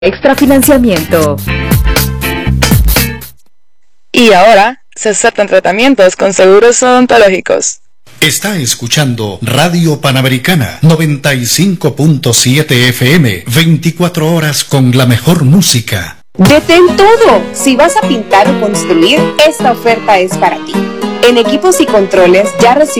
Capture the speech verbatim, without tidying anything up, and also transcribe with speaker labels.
Speaker 1: Extrafinanciamiento.
Speaker 2: Y ahora se aceptan tratamientos con seguros odontológicos.
Speaker 3: Está escuchando Radio Panamericana noventa y cinco punto siete F M, veinticuatro horas con la mejor música.
Speaker 4: Detén todo. Si vas a pintar o construir, esta oferta es para ti. En Equipos y Controles ya recibimos